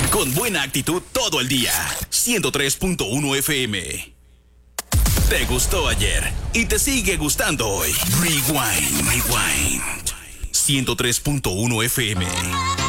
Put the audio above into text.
Con buena actitud todo el día. 103.1 FM. Te gustó ayer y te sigue gustando hoy. Rewind. 103.1 FM.